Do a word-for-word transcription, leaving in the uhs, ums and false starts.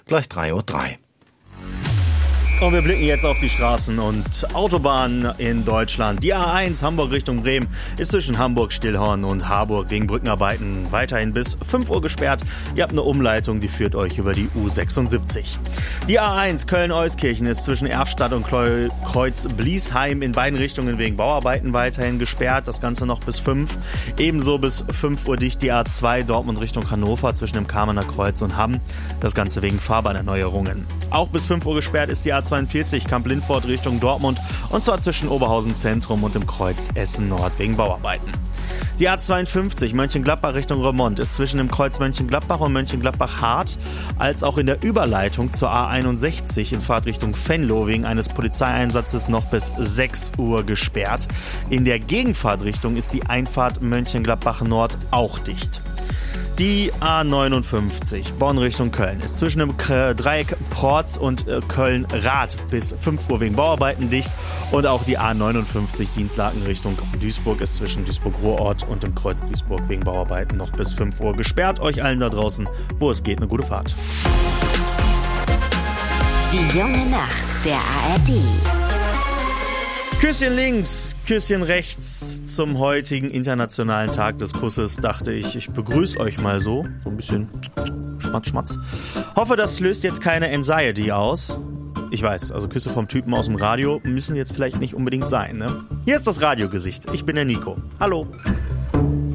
gleich drei Uhr drei. Und wir blicken jetzt auf die Straßen und Autobahnen in Deutschland. Die A eins Hamburg Richtung Bremen ist zwischen Hamburg-Stillhorn und Harburg wegen Brückenarbeiten weiterhin bis fünf Uhr gesperrt. Ihr habt eine Umleitung, die führt euch über die U sechsundsiebzig. Die A eins Köln-Euskirchen ist zwischen Erftstadt und Kreuz-Bliesheim in beiden Richtungen wegen Bauarbeiten weiterhin gesperrt. Das Ganze noch bis fünf. Ebenso bis fünf Uhr dicht die A zwei Dortmund Richtung Hannover zwischen dem Kamener Kreuz und Hamm. Das Ganze wegen Fahrbahnerneuerungen. Auch bis fünf Uhr gesperrt ist die A zweiundvierzig Kamp-Lindfort Richtung Dortmund und zwar zwischen Oberhausen Zentrum und dem Kreuz Essen Nord wegen Bauarbeiten. Die A zweiundfünfzig Mönchengladbach Richtung Remont ist zwischen dem Kreuz Mönchengladbach und Mönchengladbach-Hart als auch in der Überleitung zur A einundsechzig in Fahrtrichtung Venlo wegen eines Polizeieinsatzes noch bis sechs Uhr gesperrt. In der Gegenfahrtrichtung ist die Einfahrt Mönchengladbach Nord auch dicht. Die A neunundfünfzig Bonn Richtung Köln ist zwischen dem Dreieck Porz und Köln-Rath bis fünf Uhr wegen Bauarbeiten dicht und auch die A neunundfünfzig Dienstlaken Richtung Duisburg ist zwischen Duisburg-Ruhrort und dem Kreuz Duisburg wegen Bauarbeiten noch bis fünf Uhr gesperrt. Euch allen da draußen, wo es geht, eine gute Fahrt. Die junge Nacht der A R D. Küsschen links, Küsschen rechts. Zum heutigen Internationalen Tag des Kusses dachte ich, ich begrüße euch mal so. So ein bisschen Schmatz, Schmatz. Hoffe, das löst jetzt keine Anxiety aus. Ich weiß, also Küsse vom Typen aus dem Radio müssen jetzt vielleicht nicht unbedingt sein, ne? Hier ist das Radiogesicht. Ich bin der Nico. Hallo.